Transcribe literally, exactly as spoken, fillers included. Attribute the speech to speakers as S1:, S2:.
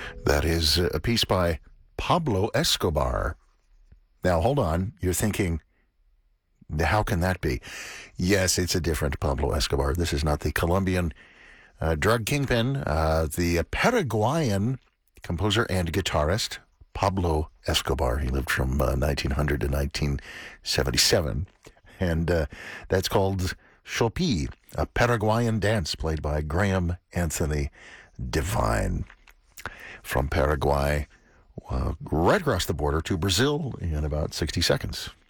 S1: That is a piece by Pablo Escobar. Now, hold on. You're thinking, how can that be? Yes, it's a different Pablo Escobar. This is not the Colombian uh, drug kingpin. Uh, the Paraguayan composer and guitarist, Pablo Escobar. He lived from uh, nineteen hundred to nineteen seventy-seven. And uh, that's called Chopi, a Paraguayan dance played by Graham Anthony Devine. From Paraguay, uh, right across the border to Brazil in about sixty seconds.